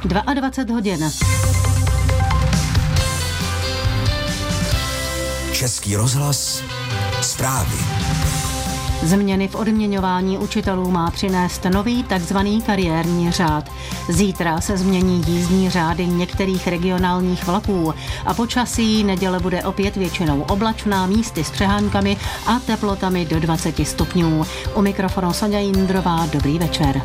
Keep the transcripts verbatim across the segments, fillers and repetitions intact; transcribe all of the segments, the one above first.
dvacet dva hodin. Český rozhlas, zprávy. Změny v odměňování učitelů má přinést nový takzvaný kariérní řád. Zítra se změní jízdní řády některých regionálních vlaků a počasí neděle bude opět většinou oblačná, místy s přehánkami a teplotami do dvacet stupňů. U mikrofonu Sonja Jindrová, dobrý večer.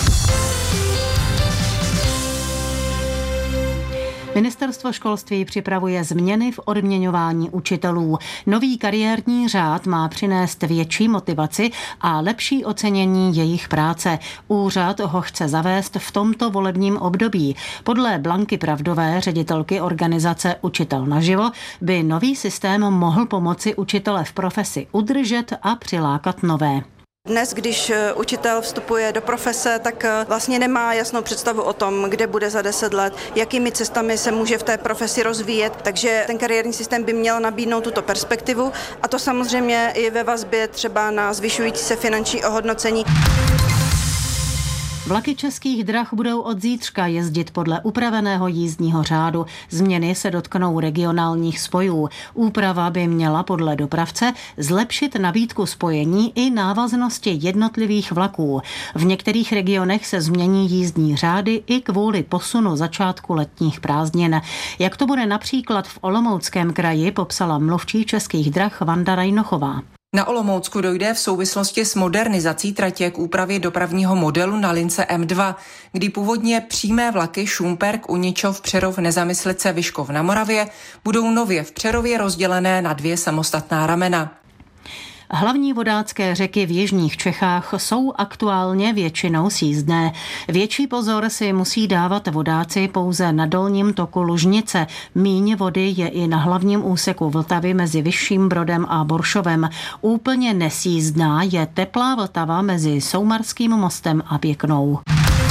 Ministerstvo školství připravuje změny v odměňování učitelů. Nový kariérní řád má přinést větší motivaci a lepší ocenění jejich práce. Úřad ho chce zavést v tomto volebním období. Podle Blanky Pravdové, ředitelky organizace Učitel naživo, by nový systém mohl pomoci učitele v profesi udržet a přilákat nové. Dnes, když učitel vstupuje do profese, tak vlastně nemá jasnou představu o tom, kde bude za deset let, jakými cestami se může v té profesi rozvíjet, takže ten kariérní systém by měl nabídnout tuto perspektivu a to samozřejmě i ve vazbě třeba na zvyšující se finanční ohodnocení. Vlaky Českých drah budou od zítřka jezdit podle upraveného jízdního řádu. Změny se dotknou regionálních spojů. Úprava by měla podle dopravce zlepšit nabídku spojení i návaznosti jednotlivých vlaků. V některých regionech se změní jízdní řády i kvůli posunu začátku letních prázdnin. Jak to bude například v Olomouckém kraji, popsala mluvčí Českých drah Vanda Rajnochová. Na Olomoucku dojde v souvislosti s modernizací tratě k úpravě dopravního modelu na lince M dva, kdy původně přímé vlaky Šumperk, Uničov, Přerov, Nezamyslice, Vyškov na Moravě budou nově v Přerově rozdělené na dvě samostatná ramena. Hlavní vodácké řeky v jižních Čechách jsou aktuálně většinou sjízdné. Větší pozor si musí dávat vodáci pouze na dolním toku Lužnice. Míň vody je i na hlavním úseku Vltavy mezi Vyšším Brodem a Boršovem. Úplně nesjízdná je teplá Vltava mezi Soumarským mostem a Pěknou.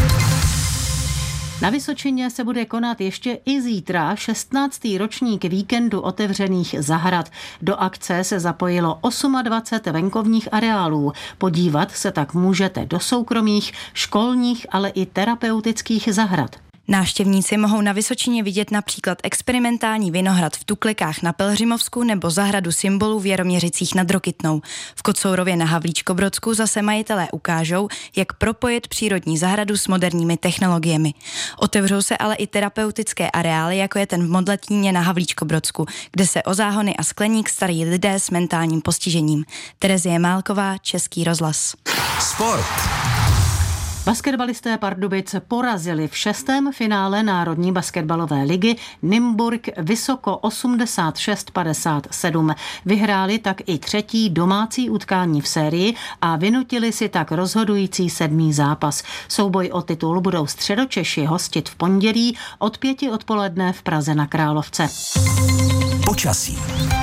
Na Vysočině se bude konat ještě i zítra šestnáctý ročník víkendu otevřených zahrad. Do akce se zapojilo dvacet osm venkovních areálů. Podívat se tak můžete do soukromých, školních, ale i terapeutických zahrad. Návštěvníci mohou na Vysočině vidět například experimentální vinohrad v Tuklikách na Pelhřimovsku nebo zahradu symbolů v Jaroměřicích nad Rokytnou. V Kocourově na Havlíčkobrodsku zase majitelé ukážou, jak propojit přírodní zahradu s moderními technologiemi. Otevřou se ale i terapeutické areály, jako je ten v Modlatíně na Havlíčkobrodsku, kde se o záhony a skleník starají lidé s mentálním postižením. Terezie Málková, Český rozhlas. Sport. Basketbalisté Pardubic porazili v šestém finále Národní basketbalové ligy Nymburk vysoko osmdesát šest padesát sedm. Vyhráli tak i třetí domácí utkání v sérii a vynutili si tak rozhodující sedmý zápas. Souboj o titul budou Středočeši hostit v pondělí od pěti odpoledne v Praze na Královce. Počasí.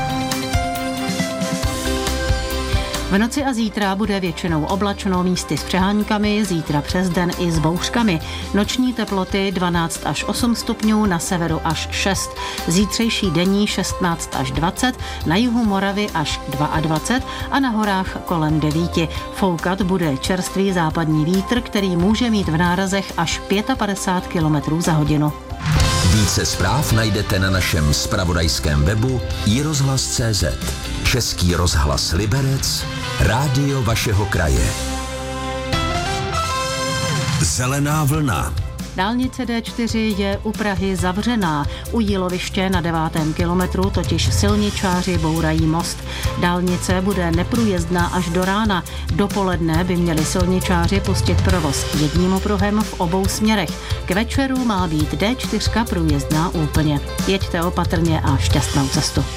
V noci a zítra bude většinou oblačno, místy s přeháňkami, zítra přes den i s bouřkami. Noční teploty dvanáct až osm stupňů, na severu až šest. Zítřejší denní šestnáct až dvacet, na jihu Moravy až dvacet dva a na horách kolem devět. Foukat bude čerstvý západní vítr, který může mít v nárazech až padesát pět kilometrů za hodinu. Více zpráv najdete na našem zpravodajském webu i rozhlas tečka cé zet. Český rozhlas Liberec, rádio vašeho kraje. Zelená vlna. Dálnice D čtyři je u Prahy zavřená. U Jíloviště na devátém kilometru totiž silničáři bourají most. Dálnice bude neprůjezdná až do rána. Dopoledne by měli silničáři pustit provoz jedním okruhem v obou směrech. K večeru má být D čtyři průjezdná úplně. Jeďte opatrně a šťastnou cestu.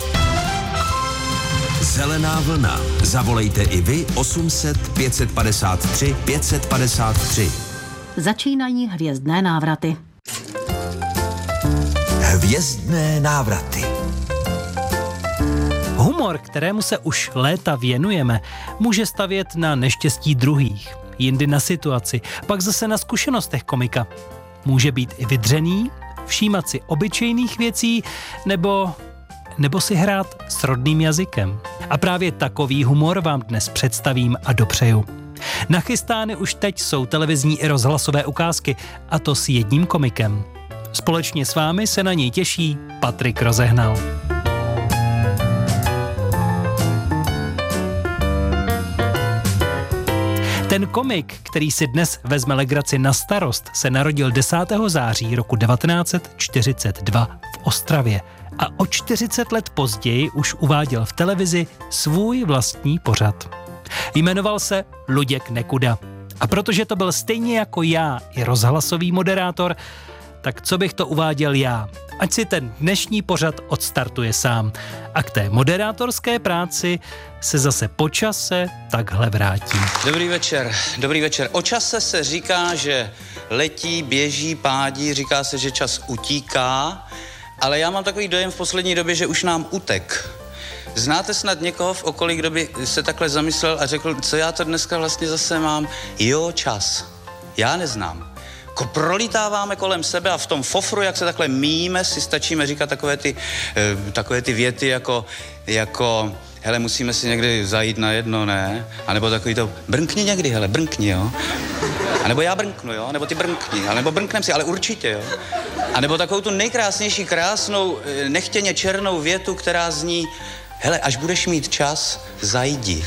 Zelená vlna. Zavolejte i vy osm set pět padesát tři pět padesát tři. Začínají hvězdné návraty. Hvězdné návraty. Humor, kterému se už léta věnujeme, může stavět na neštěstí druhých, jindy na situaci, pak zase na zkušenostech komika. Může být i vydřený, všímat si obyčejných věcí, nebo, nebo si hrát s rodným jazykem. A právě takový humor vám dnes představím a dopřeju. Nachystány už teď jsou televizní i rozhlasové ukázky, a to s jedním komikem. Společně s vámi se na něj těší Patrik Rozehnal. Ten komik, který si dnes vezme legraci na starost, se narodil desátého září roku devatenáct set čtyřicet dva v Ostravě a o čtyřicet let později už uváděl v televizi svůj vlastní pořad. Jmenoval se Luděk Nekuda. A protože to byl stejně jako já i rozhlasový moderátor, tak co bych to uváděl já? Ať si ten dnešní pořad odstartuje sám. A k té moderátorské práci se zase po čase takhle vrátí. Dobrý večer, dobrý večer. O čase se říká, že letí, běží, pádí, říká se, že čas utíká, ale já mám takový dojem v poslední době, že už nám utek. Znáte snad někoho v okolí, kdo by se takhle zamyslel a řekl, co já to dneska vlastně zase mám? Jo, čas. Já neznám. Ko prolítáváme kolem sebe a v tom fofru, jak se takhle míjíme, si stačíme říkat takové ty, e, takové ty věty jako, jako hele, musíme si někdy zajít na jedno, ne? A nebo takový to, brnkni někdy, hele, brnkni, jo? A nebo já brnknu, jo? Nebo ty brnkni, a nebo brnknem si, ale určitě, jo? A nebo takovou tu nejkrásnější, krásnou, nechtěně černou větu, která zní, hele, až budeš mít čas, zajdi.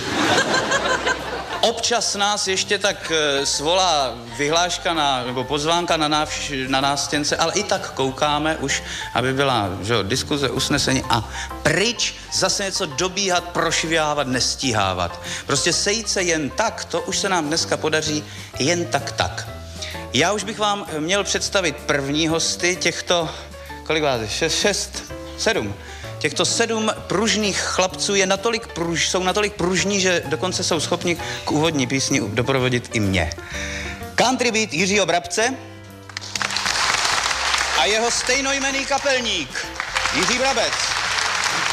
Občas nás ještě tak e, svolá vyhláška na, nebo pozvánka na, návš, na nástěnce, ale i tak koukáme už, aby byla že, diskuze, usnesení a pryč zase něco dobíhat, prošvihávat, nestíhávat. Prostě sejít se jen tak, to už se nám dneska podaří jen tak tak. Já už bych vám měl představit první hosty těchto, kolik vás je, šest, šest, sedm. Těchto sedm pružných chlapců je natolik pruž, jsou natolik pružní, že dokonce jsou schopni k úvodní písni doprovodit i mě. Country beat Jiřího Brabce a jeho stejnojmenný kapelník Jiří Brabec.